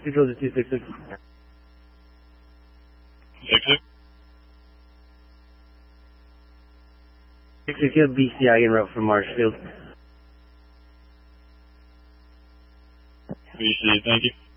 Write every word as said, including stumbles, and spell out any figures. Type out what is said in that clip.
Control to two six six. Six six? six six, you have B C I en route from Marshfield. B C, thank you.